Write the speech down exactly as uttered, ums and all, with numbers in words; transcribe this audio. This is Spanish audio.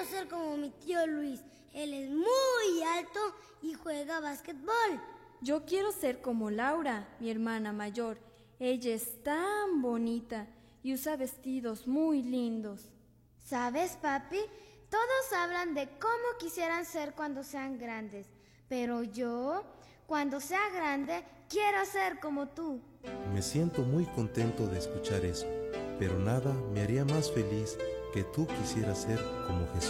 quiero ser como mi tío Luis. Él es muy alto y juega básquetbol. Yo quiero ser como Laura, mi hermana mayor. Ella es tan bonita y usa vestidos muy lindos. ¿Sabes, papi? Todos hablan de cómo quisieran ser cuando sean grandes, pero yo, cuando sea grande, quiero ser como tú. Me siento muy contento de escuchar eso, pero nada me haría más feliz que tú quisieras ser como Jesús.